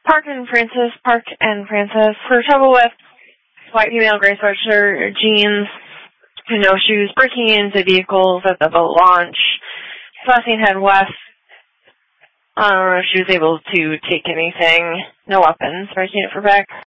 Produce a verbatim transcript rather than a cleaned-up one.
Park and Francis, Park and Francis, for trouble with white female, gray sweatshirt, jeans, no shoes, breaking into vehicles at the boat launch, Sebastian head west. I don't know if she was able to take anything, no weapons, breaking it for back.